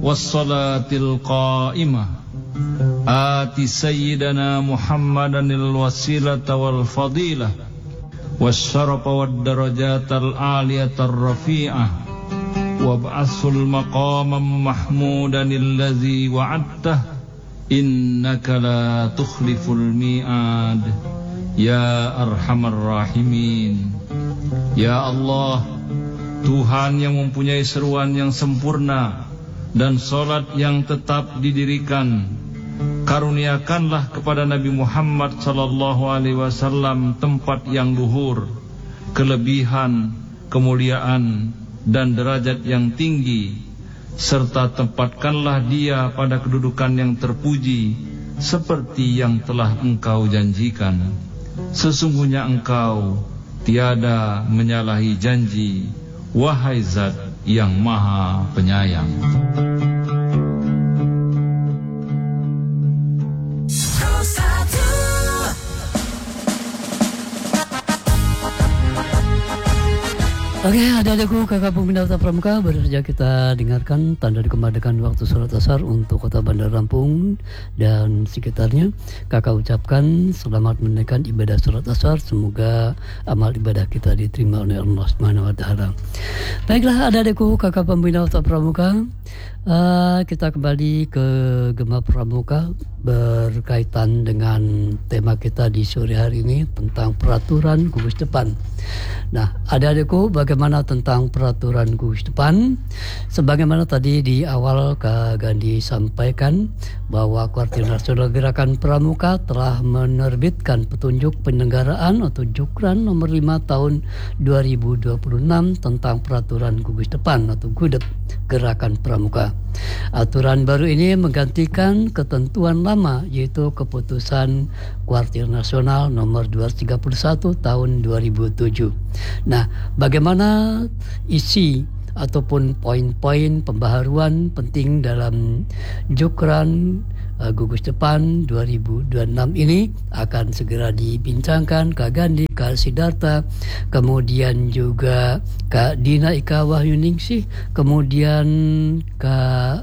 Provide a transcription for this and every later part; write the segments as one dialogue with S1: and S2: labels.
S1: wassalatil qa'imah ati sayyidana Muhammadanil wasilata wal fadilah wasyarafa wad darajatal aliyatar rafi'ah wab'asul maqamam mahmudanil ladzi wa'adtah innaka la tukhliful mi'ad ya arhamar rahimin. Ya Allah, Tuhan yang mempunyai seruan yang sempurna dan salat yang tetap didirikan, karuniakanlah kepada Nabi Muhammad sallallahu alaihi wasallam tempat yang luhur, kelebihan, kemuliaan dan derajat yang tinggi, serta tempatkanlah dia pada kedudukan yang terpuji seperti yang telah Engkau janjikan. Sesungguhnya Engkau tiada menyalahi janji, wahai Zat yang Maha Penyayang.
S2: Oke, adik-adikku, kakak peminat pramuka, baru saja kita dengarkan tanda dikembalikan waktu sholat asar untuk kota Bandar Lampung dan sekitarnya. Kakak ucapkan selamat menunaikan ibadah sholat asar. Semoga amal ibadah kita diterima oleh Allah Subhanahu Wa Taala. Baiklah, adik-adikku, kakak peminat pramuka, kita kembali ke Gema Pramuka berkaitan dengan tema kita di sore hari ini tentang peraturan gugus depan. Nah, adik-adikku, bagaimana tentang peraturan gugus depan? Sebagaimana tadi di awal Kak Gandhi sampaikan bahwa Kuartir Nasional Gerakan Pramuka telah menerbitkan petunjuk penyelenggaraan atau Jukran nomor 5 tahun 2026 tentang peraturan gugus depan atau GUDEP Gerakan Pramuka. Aturan baru ini menggantikan ketentuan lama, yaitu keputusan Kuartir Nasional nomor 231 tahun 2007. Nah, bagaimana isi ataupun poin-poin pembaharuan penting dalam Jukran Gugus Depan 2026 ini akan segera dibincangkan Kak Gandhi, Kak Sidarta, kemudian juga Kak Dina Ika Wahyuningsih, kemudian Kak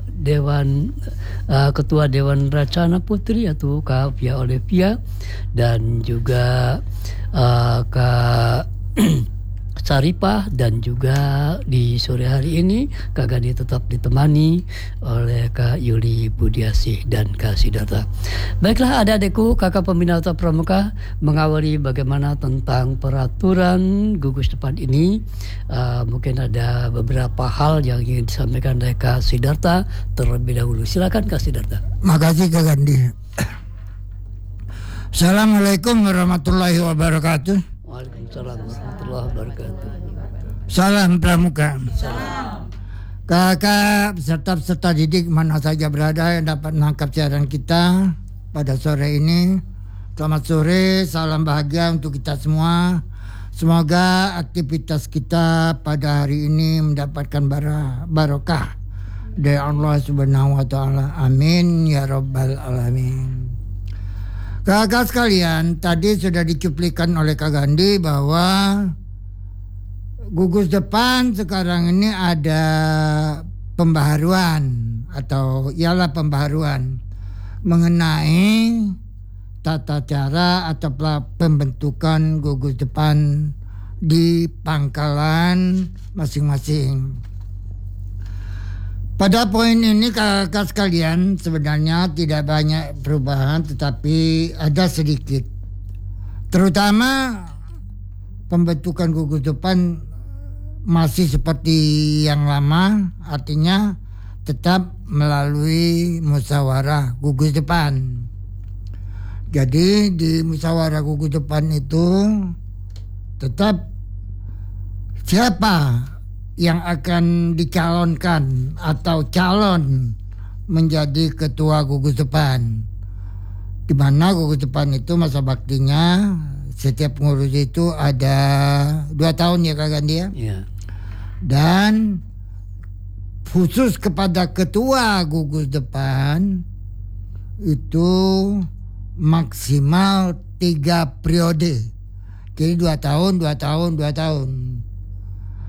S2: Ketua Dewan Racana Putri atau Kak Via Olivia, dan juga Kak Saripah, dan juga di sore hari ini Kak Gandhi tetap ditemani oleh Kak Yuli Budiasih dan Kak Sidarta. Baiklah adik-adikku, kakak peminat pramuka, mengawali bagaimana tentang peraturan gugus depan ini. Mungkin ada beberapa hal yang ingin disampaikan oleh Kak Sidarta terlebih dahulu. Silakan Kak Sidarta.
S3: Makasih Kak Gandhi. Assalamualaikum warahmatullahi wabarakatuh.
S2: Waalaikumsalam warahmatullahi wabarakatuh.
S3: Salam Pramuka. Salam. Kakak beserta peserta didik mana saja berada yang dapat menangkap siaran kita pada sore ini. Selamat sore, salam bahagia untuk kita semua. Semoga aktivitas kita pada hari ini mendapatkan barokah dari Allah Subhanahu Wa Taala. Amin ya Rabbal Alamin. Kakak sekalian, tadi sudah dicuplikan oleh Kak Gandhi bahwa gugus depan sekarang ini ada pembaharuan atau ialah pembaharuan mengenai tata cara atau pembentukan gugus depan di pangkalan masing-masing. Pada poin ini kakak sekalian, sebenarnya tidak banyak perubahan tetapi ada sedikit. Terutama pembentukan gugus depan masih seperti yang lama, artinya tetap melalui musyawarah gugus depan. Jadi di musyawarah gugus depan itu tetap siapa yang akan dicalonkan atau calon menjadi ketua gugus depan, di mana gugus depan itu masa baktinya setiap pengurus itu ada 2 tahun ya Kak Gandhi ya.
S2: Yeah.
S3: Dan khusus kepada ketua gugus depan itu maksimal 3 periode. Jadi 2 tahun.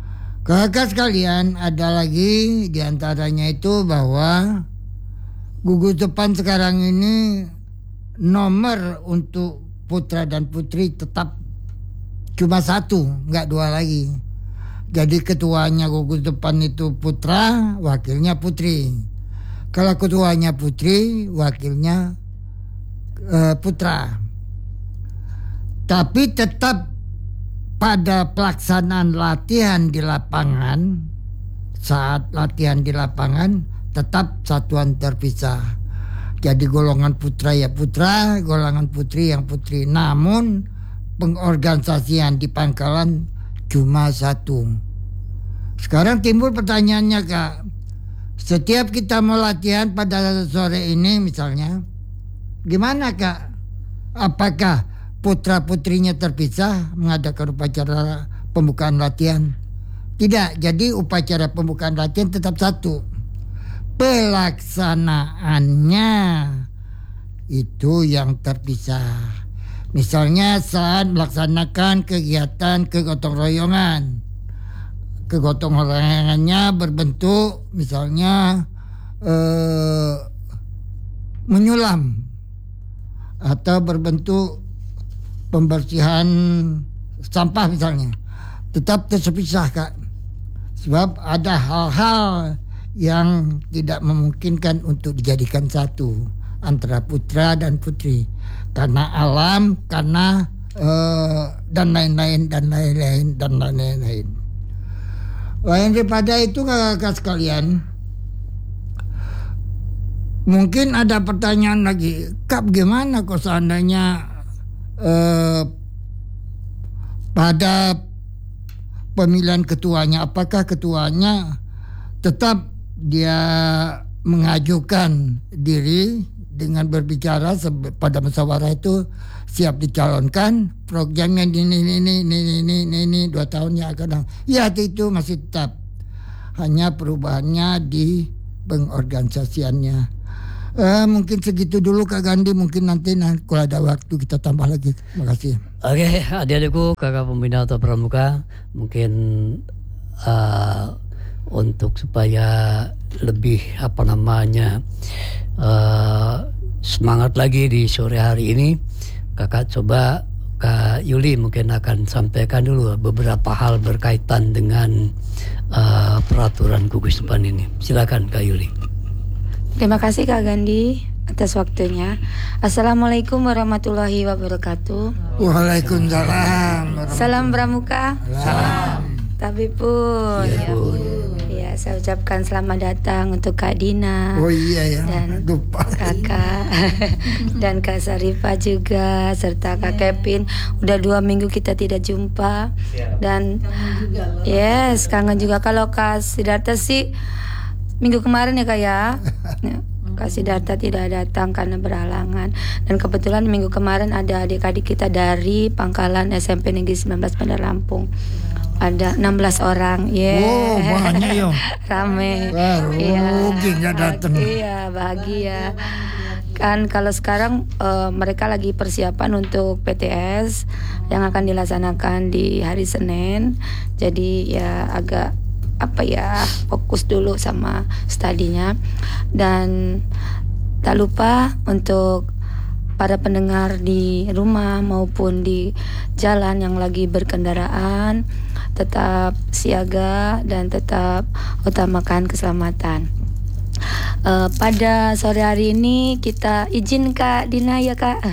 S3: Kakak sekalian, ada lagi diantaranya itu bahwa gugus depan sekarang ini nomor untuk putra dan putri tetap cuma satu, nggak dua lagi. Jadi ketuanya gugus depan itu putra, wakilnya putri. Kalau ketuanya putri, wakilnya putra. Tapi tetap pada pelaksanaan latihan di lapangan, saat latihan di lapangan tetap satuan terpisah. Jadi golongan putra ya putra, golongan putri yang putri. Namun pengorganisasian di pangkalan cuma satu. Sekarang timbul pertanyaannya Kak, setiap kita mau latihan pada sore ini misalnya, gimana Kak? Apakah putra-putrinya terpisah mengadakan upacara pembukaan latihan? Tidak, jadi upacara pembukaan latihan tetap satu. Pelaksanaannya itu yang terpisah. Misalnya saat melaksanakan kegiatan kegotong royongan. Kegotong royongannya berbentuk misalnya menyulam atau berbentuk pembersihan sampah misalnya, tetap terpisah Kak. Sebab ada hal-hal yang tidak memungkinkan untuk dijadikan satu antara putra dan putri karena alam, karena dan lain-lain. Lain daripada itu kakak sekalian, mungkin ada pertanyaan lagi, Kak gimana kok seandainya pada pemilihan ketuanya, apakah ketuanya tetap dia mengajukan diri dengan berbicara pada musyawarah itu siap dicalonkan, programnya ini 2 tahun yang akan datang. Ya itu masih tetap, hanya perubahannya di pengorganisasiannya. Mungkin segitu dulu Kak Gandhi, mungkin nanti kalau ada waktu kita tambah lagi. Terima kasih.
S2: Oke, adik-adikku, kakak pembina atau pramuka, mungkin untuk supaya lebih semangat lagi di sore hari ini, kakak coba Kak Yuli mungkin akan sampaikan dulu beberapa hal berkaitan dengan peraturan gugus depan ini. Silakan Kak Yuli.
S4: Terima kasih Kak Gandhi atas waktunya. Assalamualaikum warahmatullahi wabarakatuh.
S3: Waalaikumsalam.
S4: Salam pramuka.
S3: Salam.
S4: Tabipun. Ya, saya ucapkan selamat datang untuk Kak Dina.
S3: Oh iya ya.
S4: Dan
S3: lupa.
S4: Kakak dan Kak Sarifah juga serta Kak Kevin. Udah 2 minggu kita tidak jumpa. Dan yes, kangen juga. Kalau Kak Sidarta sih minggu kemarin ya Kak ya. Kak Sidarta tidak datang karena berhalangan. Dan kebetulan minggu kemarin ada adik-adik kita dari Pangkalan SMP Negeri 19 Bandar Lampung. Ada 16 orang.
S3: Oh banyak ya.
S4: Rame.
S3: Rugi nggak datang.
S4: Iya, bahagia. Kan kalau sekarang mereka lagi persiapan untuk PTS yang akan dilaksanakan di hari Senin. Jadi ya agak fokus dulu sama studinya. Dan tak lupa untuk para pendengar di rumah maupun di jalan yang lagi berkendaraan, tetap siaga dan tetap utamakan keselamatan. Pada sore hari ini kita izin Kak Dina ya Kak.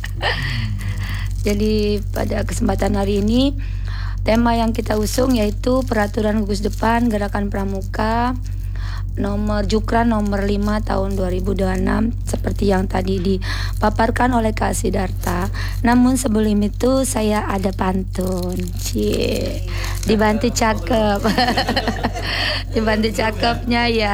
S4: Jadi pada kesempatan hari ini tema yang kita usung yaitu peraturan gugus depan Gerakan Pramuka nomor Jukran nomor 5 tahun 2026 seperti yang tadi dipaparkan oleh Kak Sidarta. Namun sebelum itu saya ada pantun. Dibantu cakep. Dibantu cakepnya ya.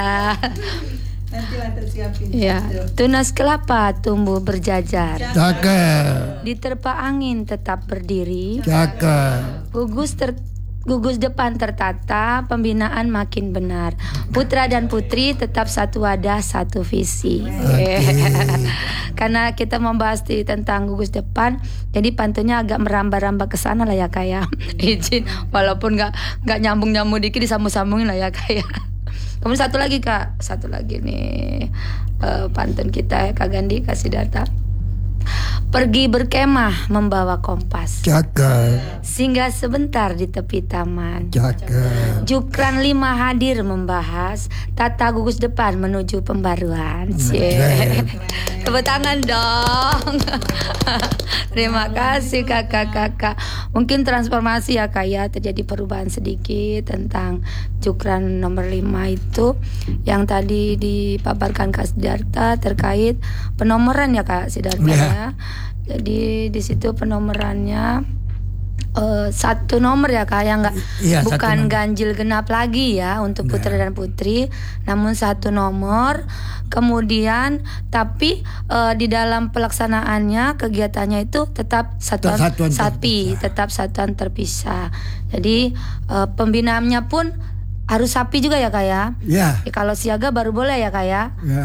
S4: Ya, tunas kelapa tumbuh berjajar.
S3: Cakep.
S4: Diterpa angin tetap berdiri.
S3: Cakep.
S4: Gugus gugus depan tertata, pembinaan makin benar. Putra dan putri tetap satu wadah, satu visi. Karena kita membahas tentang gugus depan, jadi pantunnya agak merambah-rambah ke sana lah ya Kak ya. Izin, walaupun nggak nyambung dikit, disambung-sambungin lah ya Kak ya. Kemudian satu lagi Kak, satu lagi nih pantun kita ya Kak Gandhi, kasih data. Pergi berkemah membawa kompas,
S3: Cakep.
S4: singgah sebentar di tepi taman.
S3: Cakep.
S4: Jukran 5 hadir membahas tata gugus depan menuju pembaruan. Tepuk tangan dong. Terima kasih kakak-kakak. Mungkin transformasi ya Kak ya, terjadi perubahan sedikit tentang Jukran nomor 5 itu yang tadi dipaparkan Kak Sidarta terkait penomoran ya Kak Sidarta ya. Jadi di situ penomorannya satu nomor ya Kak yang bukan ganjil genap lagi ya untuk putra dan putri, namun satu nomor. Kemudian tapi di dalam pelaksanaannya kegiatannya itu tetap satuan sapi, tetap satuan terpisah. Jadi pembinaannya pun harus sapi juga ya Kak ya. Kalau siaga baru boleh ya Kak ya.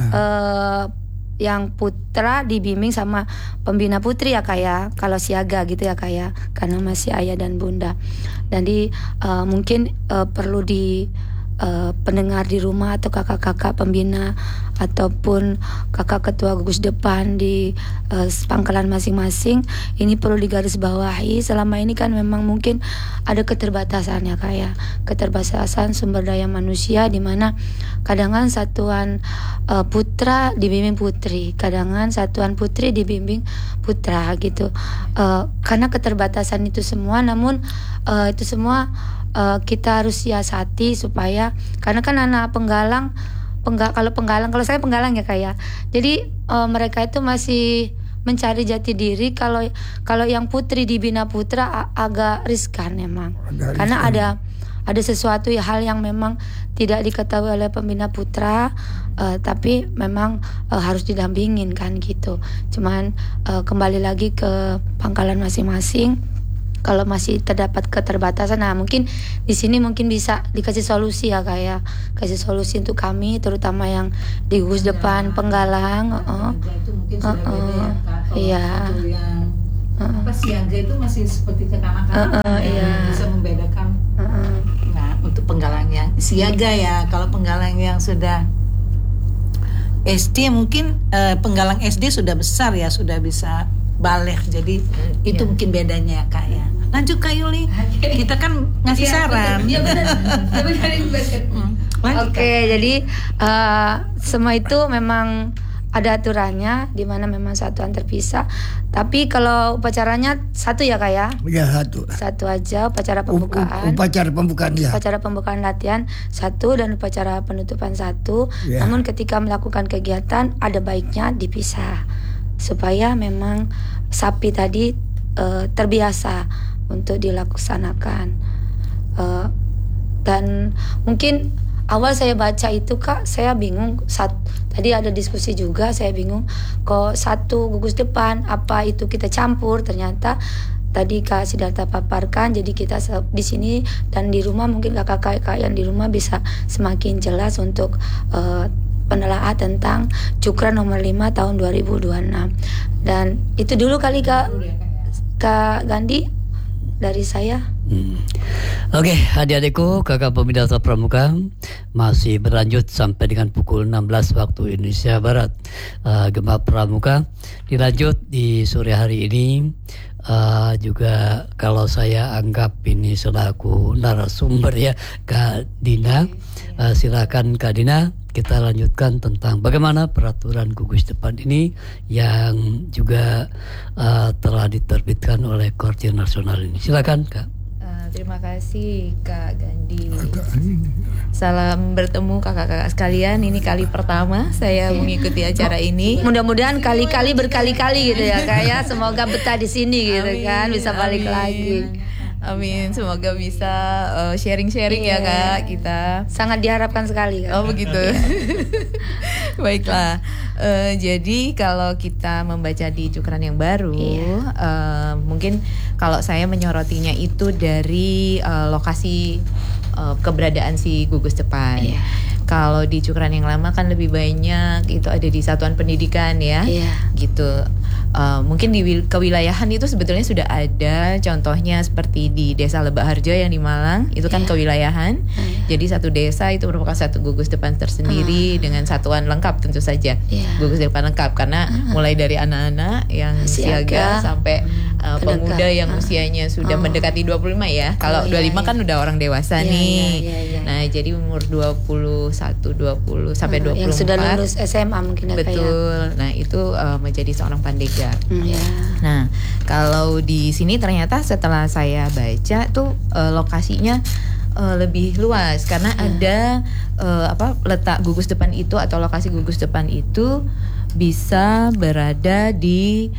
S4: Yang putra dibimbing sama pembina putri ya Kak ya, kalau siaga gitu ya Kak ya, karena masih ayah dan bunda. Jadi mungkin perlu pendengar di rumah atau kakak-kakak pembina ataupun kakak ketua gugus depan di pangkalan masing-masing, ini perlu digarisbawahi. Selama ini kan memang mungkin ada keterbatasan ya Kak ya, keterbatasan sumber daya manusia, di mana kadang-kadang satuan putra dibimbing putri, kadang-kadang satuan putri dibimbing putra gitu. Karena keterbatasan itu semua, namun itu semua kita harus siasati supaya, karena kan anak kalau saya penggalang ya Kak ya. Jadi mereka itu masih mencari jati diri. Kalau yang putri dibina putra agak riskan memang. Karena ada sesuatu hal yang memang tidak diketahui oleh pembina putra, tapi memang harus didampingin kan gitu. Cuman kembali lagi ke pangkalan masing-masing. Kalau masih terdapat keterbatasan, nah mungkin di sini mungkin bisa dikasih solusi ya Kak ya, kasih solusi untuk kami, terutama yang di gugus depan penggalang.
S5: Itu mungkin sudah beda ya Kak.
S4: Iya.
S5: Siaga itu masih seperti kekanak-kanakan, bisa membedakan. Nah untuk penggalang yang siaga ya, kalau penggalang yang sudah SD mungkin penggalang SD sudah besar ya, sudah bisa balik, jadi itu mungkin bedanya ya Kak ya. Lanjut Kak Yuli, kita kan ngasih saran.
S4: Iya benar. Oke, jadi semua itu memang ada aturannya, di mana memang satuan terpisah. Tapi kalau upacaranya satu ya Kak ya?
S3: Ya satu.
S4: Satu aja, upacara pembukaan.
S3: Upacara pembukaan ya.
S4: Upacara pembukaan latihan satu dan upacara penutupan satu. Ya. Namun ketika melakukan kegiatan ada baiknya dipisah, supaya memang sapi tadi terbiasa untuk dilaksanakan. Dan mungkin awal saya baca itu Kak, saya bingung. Tadi ada diskusi juga, saya bingung kok satu gugus depan, apa itu kita campur. Ternyata tadi Kak Sidarta paparkan, jadi kita di sini dan di rumah mungkin kakak-kakak yang di rumah bisa semakin jelas untuk penelaah tentang Jukran nomor 5 tahun 2026. Dan itu dulu kali Kak Gandhi dari saya.
S2: Oke, adik-adikku, kakak pembina pramuka, masih berlanjut sampai dengan pukul 16 waktu Indonesia Barat. Gemah pramuka dilanjut di sore hari ini. Juga kalau saya anggap ini selaku narasumber ya Kak Dina, silakan Kak Dina, kita lanjutkan tentang bagaimana peraturan gugus depan ini yang juga telah diterbitkan oleh Koordinator Nasional ini. Silakan Kak.
S6: Terima kasih Kak Gandhi. Salam bertemu kakak-kakak sekalian. Ini kali pertama saya mengikuti acara ini.
S4: Mudah-mudahan kali-kali berkali-kali gitu ya Kak ya. Semoga betah di sini gitu kan, bisa balik lagi.
S6: Amin, semoga bisa sharing-sharing ya Kak kita.
S4: Sangat diharapkan sekali Kak.
S6: Oh begitu. Baiklah. Jadi kalau kita membaca di Jukran yang baru, mungkin kalau saya menyorotinya itu dari lokasi keberadaan si gugus depan. Kalau di Cukran yang lama kan lebih banyak itu ada di satuan pendidikan ya, gitu. Mungkin di kewilayahan itu sebetulnya sudah ada, contohnya seperti di Desa Lebak Harjo yang di Malang, itu kan kewilayahan. Jadi satu desa itu merupakan satu gugus depan tersendiri dengan satuan lengkap tentu saja. Gugus depan lengkap karena mulai dari anak-anak yang siaga sampai pemuda yang usianya sudah mendekati 25 ya. Kalau 25 kan udah orang dewasa nih. Nah, jadi umur 21, 20 sampai 24
S4: yang sudah lulus SMA mungkin.
S6: Betul. Nah, itu menjadi seorang pandega. Nah, kalau di sini ternyata setelah saya baca tuh lokasinya lebih luas karena ada letak gugus depan itu atau lokasi gugus depan itu bisa berada di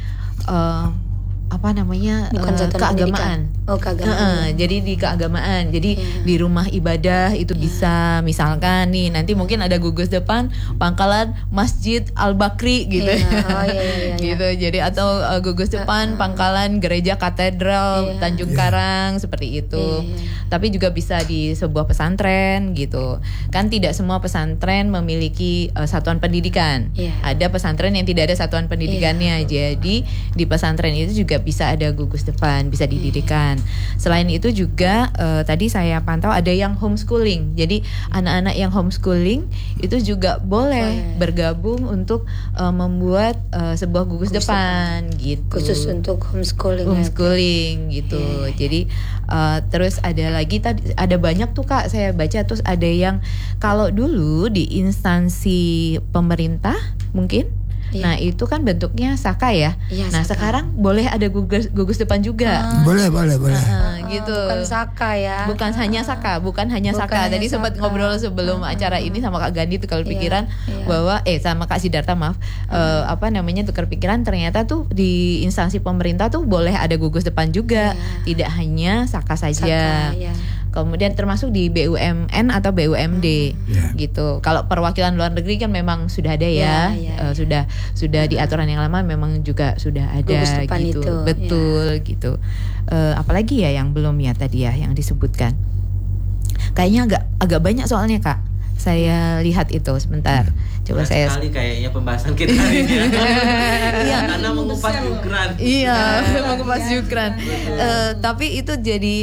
S6: keagamaan.
S4: Keagamaan.
S6: Jadi di keagamaan. Jadi di rumah ibadah itu bisa, misalkan nih nanti mungkin ada gugus depan pangkalan Masjid Al-Bakri gitu. Gitu. Jadi atau gugus depan pangkalan Gereja Katedral Tanjung Karang seperti itu. Tapi juga bisa di sebuah pesantren gitu. Kan tidak semua pesantren memiliki satuan pendidikan. Ada pesantren yang tidak ada satuan pendidikannya. Jadi di pesantren itu juga bisa ada gugus depan, bisa didirikan. Selain itu juga tadi saya pantau ada yang homeschooling. Jadi anak-anak yang homeschooling itu juga boleh bergabung untuk membuat sebuah gugus depan gitu.
S4: Khusus untuk
S6: homeschooling gitu. Jadi terus ada lagi tadi ada banyak tuh Kak saya baca, terus ada yang kalau dulu di instansi pemerintah mungkin nah itu kan bentuknya saka ya. Nah saka. Sekarang boleh ada gugus depan juga.
S3: Boleh.
S6: Gitu.
S4: Bukan saka ya.
S6: Bukan hanya saka. Tadi sempat ngobrol sebelum acara ini sama Kak Gandhi tukar pikiran bahwa sama Kak Sidarta maaf. Tukar pikiran ternyata tuh di instansi pemerintah tuh boleh ada gugus depan juga. Tidak hanya saka saja. Kemudian termasuk di BUMN atau BUMD gitu. Kalau perwakilan luar negeri kan memang sudah ada ya. Sudah di aturan yang lama memang juga sudah ada gitu. Itu, betul gitu. Apalagi ya yang belum ya tadi ya yang disebutkan. Kayaknya agak banyak soalnya Kak. Saya lihat itu sebentar. Coba saya
S7: sekali kayaknya pembahasan kita hari ini. Karena mengupas Cukran.
S6: Mengupas Cukran. Tapi itu jadi